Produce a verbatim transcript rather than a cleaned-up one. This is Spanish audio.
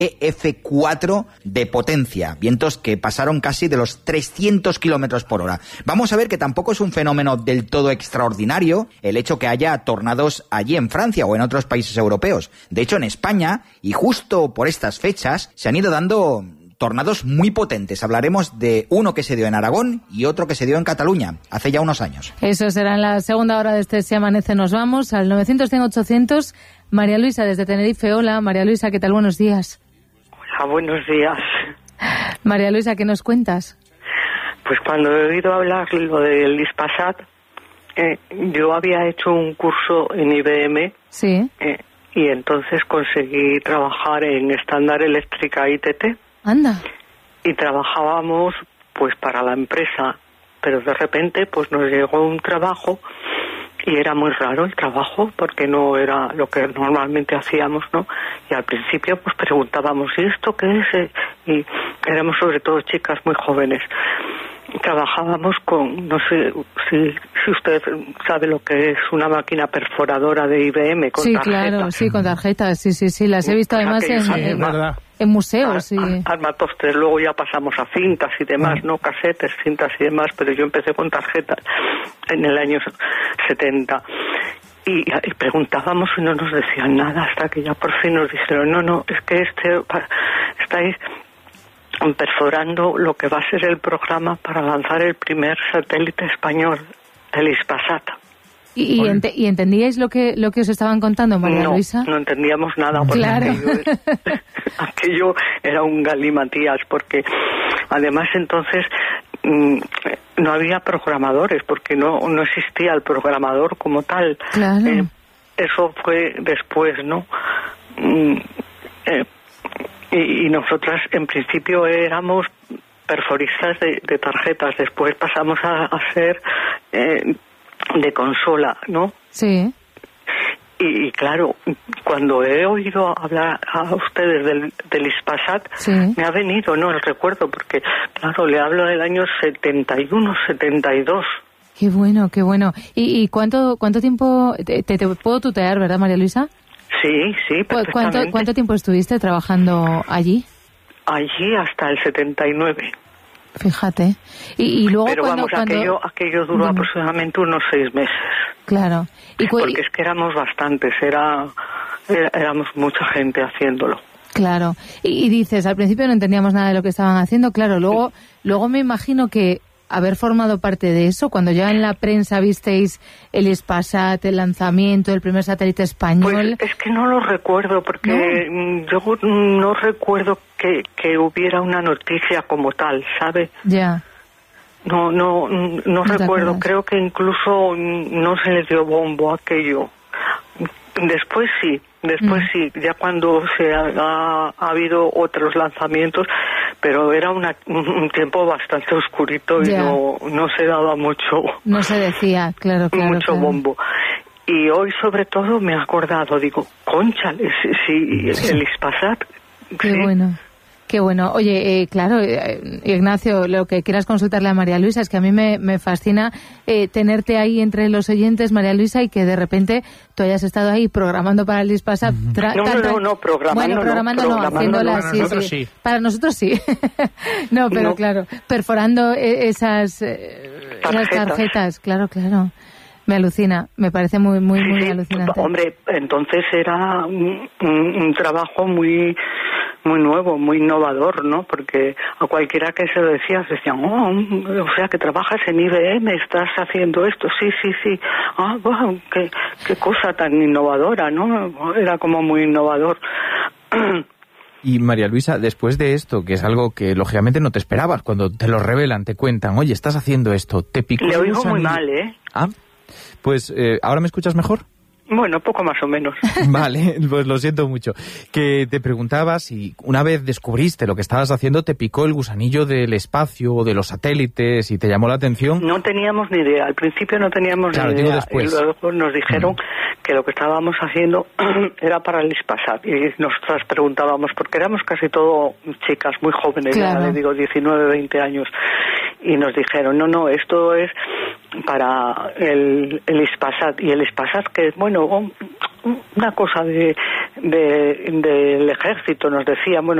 F cuatro de potencia, vientos que pasaron casi de los trescientos kilómetros por hora. Vamos a ver que tampoco es un fenómeno del todo extraordinario el hecho que haya tornados allí en Francia o en otros países europeos. De hecho, en España, y justo por estas fechas, se han ido dando tornados muy potentes. Hablaremos de uno que se dio en Aragón y otro que se dio en Cataluña hace ya unos años. Eso será en la segunda hora de este Si Amanece Nos Vamos, al novecientos cien ochocientos. María Luisa, desde Tenerife. Hola, María Luisa, ¿qué tal? Buenos días. Hola, buenos días. María Luisa, ¿qué nos cuentas? Pues cuando he oído hablar lo del Ispasat, eh, yo había hecho un curso en I B M. Sí. Eh, y entonces conseguí trabajar en Estándar Eléctrica I T T. Anda. Y trabajábamos pues para la empresa, pero de repente pues nos llegó un trabajo y era muy raro el trabajo porque no era lo que normalmente hacíamos, ¿no? Y al principio pues preguntábamos, ¿y esto qué es? Y éramos sobre todo chicas muy jóvenes. Trabajábamos con, no sé si, si usted sabe lo que es una máquina perforadora de I B M con sí, tarjetas. Sí, claro, sí, con tarjetas, sí, sí, sí, las he visto además en, sí, en, verdad. en museos. Sí. Armatoster, luego ya pasamos a cintas y demás, ah. no casetes, cintas y demás, pero yo empecé con tarjetas en el año setenta. Y, y preguntábamos y no nos decían nada hasta que ya por fin nos dijeron, no, no, es que este estáis perforando lo que va a ser el programa para lanzar el primer satélite español, el Ispasat. ¿Y, y, ent- ¿Y entendíais lo que lo que os estaban contando, María no, Luisa? No entendíamos nada, porque claro. aquello, aquello era un galimatías, porque además entonces mmm, no había programadores, porque no, no existía el programador como tal. Claro. Eh, eso fue después, ¿no? Mm, eh, Y, y nosotras en principio éramos perforistas de, de tarjetas, después pasamos a, a ser eh, de consola, ¿no? Sí. Y, y claro, cuando he oído hablar a ustedes del, del Ispasat, sí. me ha venido, ¿no?, el recuerdo, porque claro, le hablo del año setenta y uno, setenta y dos. Qué bueno, qué bueno. ¿Y, y cuánto cuánto tiempo, te, te, te puedo tutear, verdad, María Luisa? Sí, sí, perfectamente. ¿Cuánto, ¿Cuánto tiempo estuviste trabajando allí? Allí hasta el setenta y nueve. Fíjate. Y, y luego Pero cuando, vamos, cuando... aquello, aquello duró Dime. aproximadamente unos seis meses. Claro. ¿Y cu- Porque es que éramos bastantes, era, era éramos mucha gente haciéndolo. Claro. Y, y dices, al principio no entendíamos nada de lo que estaban haciendo, claro. Luego, luego me imagino que haber formado parte de eso, cuando ya en la prensa visteis el Ispasat, el lanzamiento, el primer satélite español... Pues es que no lo recuerdo, porque ¿no? yo no recuerdo que, que hubiera una noticia como tal, ¿sabe? Ya. No, no, no, no recuerdo. Creo que incluso no se le dio bombo a aquello. Después sí, después mm. sí, ya cuando se ha, ha, ha habido otros lanzamientos, pero era una, un tiempo bastante oscurito y no, no se daba mucho. No se decía, claro, claro. Mucho claro. bombo. Y hoy sobre todo me he acordado, digo, cónchale, sí, sí, el Ispasat. Qué sí. bueno. Qué bueno. Oye, eh, claro, eh, Ignacio, lo que quieras consultarle a María Luisa, es que a mí me, me fascina eh, tenerte ahí entre los oyentes, María Luisa, y que de repente tú hayas estado ahí programando para el Ispasat. Tra- no, no, no, no, programando Bueno, programando no, no haciéndola no, sí, nosotros sí. sí. Para nosotros sí. no, pero no. claro, perforando esas, eh, esas tarjetas, claro, claro. Me alucina, me parece muy, muy, sí, muy sí. alucinante. Hombre, entonces era un, un, un trabajo muy... muy nuevo, muy innovador, ¿no? Porque a cualquiera que se lo decía, se decían, oh, o sea, que trabajas en I B M, estás haciendo esto, sí, sí, sí, ah, wow, qué, qué cosa tan innovadora, ¿no? Era como muy innovador. Y María Luisa, después de esto, que es algo que lógicamente no te esperabas, cuando te lo revelan, te cuentan, oye, estás haciendo esto, te picó... Le oigo muy mal, ¿eh? Ah, pues, eh, ¿ahora me escuchas mejor? Bueno, poco más o menos. Vale, pues lo siento mucho. Que te preguntaba si una vez descubriste lo que estabas haciendo, te picó el gusanillo del espacio o de los satélites y te llamó la atención. No teníamos ni idea, al principio no teníamos claro, ni idea. Después. Y luego nos dijeron mm. que lo que estábamos haciendo era para el Ispasat. Y nosotras preguntábamos, porque éramos casi todo chicas muy jóvenes, claro. ya le digo, diecinueve, veinte años. Y nos dijeron, no, no, esto es para el, el Ispasat. Y el Ispasat, que es, bueno, una cosa de de, del ejército nos decían, bueno,